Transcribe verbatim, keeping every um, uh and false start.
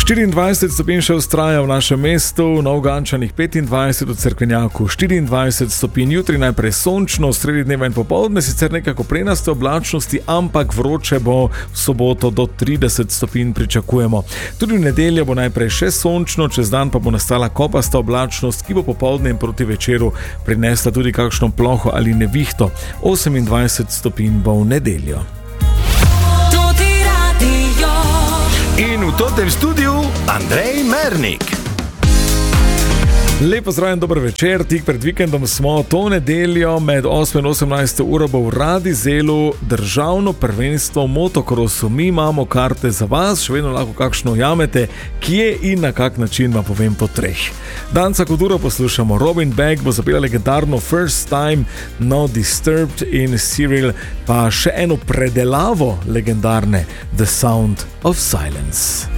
štiriindvajset stopinj še vztraja v našem mestu, v Novogoričanih petindvajset, v Cerkvenjaku štiriindvajset stopinj, jutri najprej sončno, sredi dneva in popoldne sicer nekako prenaste oblačnosti, ampak vroče bo, v soboto do trideset stopinj pričakujemo. Tudi v nedeljo bo najprej še sončno, čez dan pa bo nastala kopasta oblačnost, ki bo popoldne in proti večeru prinesla tudi kakšno ploho ali nevihto. osemindvajset stopinj bo v nedeljo. In v totem studiu Andrej Mernik. Lep pozdrav in dober večer, tik pred vikendom smo. To nedeljo med osmo in osemnajsto uro bo v Radizelu državno prvenstvo v motokrosu. Mi imamo karte za vas, še vedno lahko kakšno jamete, kje in na kak način vam povem po treh. Danca kulturo poslušamo, Robin Beck bo zapela legendarno First Time, No Disturbed in Cyril pa še eno predelavo legendarne The Sound of Silence.